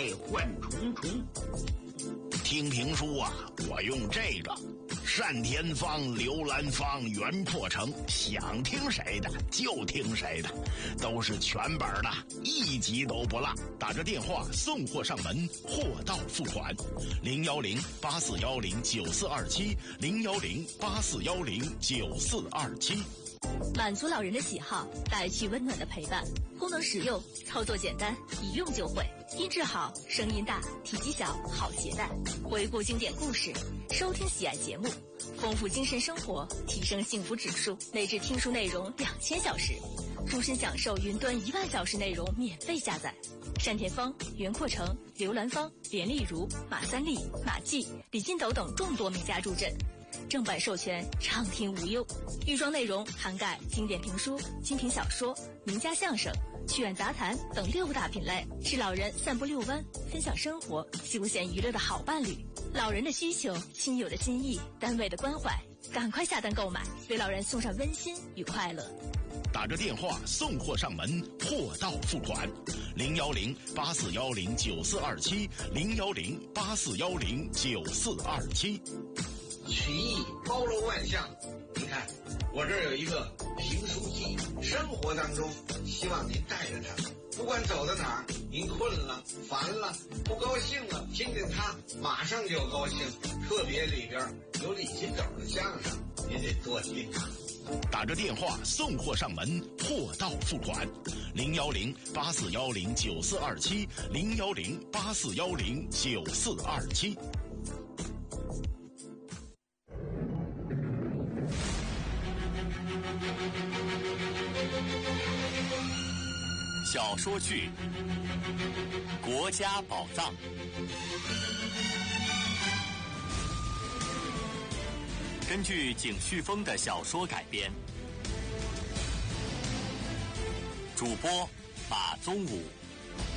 幻重重。 听评书啊，我用这个单田芳、刘兰芳、袁阔成，想听谁的就听谁的，都是全本的，一集都不落。打着电话送货上门，货到付款。010-8410-9427，010-8410-9427。 满足老人的喜好，带去温暖的陪伴。功能实用，操作简单，一用就会。音质好，声音大，体积小，好携带。回顾经典故事，收听喜爱节目，丰富精神生活，提升幸福指数。内置听书内容2000小时，终身享受云端1万小时内容免费下载。单田芳、袁阔成、刘兰芳、连丽如、马三立、马季、李金斗等众多名家助阵。正版授权，畅听无忧。预装内容涵盖经典评书、精品小说、名家相声、趣味杂谈等6大品类，是老人散步遛弯、分享生活、休闲娱乐的好伴侣。老人的需求，亲友的心意，单位的关怀，赶快下单购买，为老人送上温馨与快乐。 打着电话送货上门，货到付款。010-8410-9427，010-8410-9427。 曲艺包罗万象，你看我这儿有一个评书记，生活当中希望您带着它，不管走到哪儿，您困了、烦了、不高兴了，听听它马上就高兴。特别里边有李金斗的相声，您得多听啊。 打着电话送货上门，货到付款。010-8410-9427，010-8410-9427。 小说剧《国家宝藏》，根据景旭峰的小说改编，主播马宗武。